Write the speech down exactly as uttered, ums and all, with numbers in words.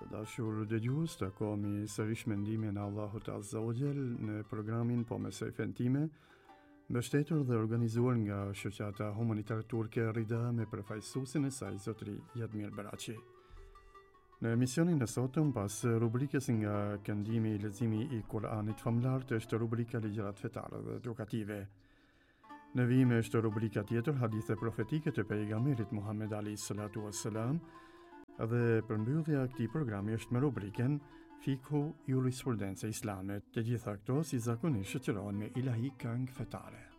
Të dashur dëgjues, takohemi sërish me ndihmën e Allahut Azza wa Jall në programin Po me Sejfen Time, mbështetur dhe organizuar nga shoqata humanitare turke Rida me përfaqësuesin e saj zotëri Jadmir Beraçi. Në emisionin e sotëm, pas rubrikës nga këndimi i leximi i Kuranit famlar, është rubrika ligjërat fetare dhe edukative. Në vijim është rubrika tjetër, hadithe profetike të pejgamberit Muhammed alayhi salatu wassalam, dhe përmbyllja e këtij programi është me rubrikën Fikhu Jurisprudencë Islame. Të gjitha këto si zakonisht shoqërohen me ilahi këngë fetare.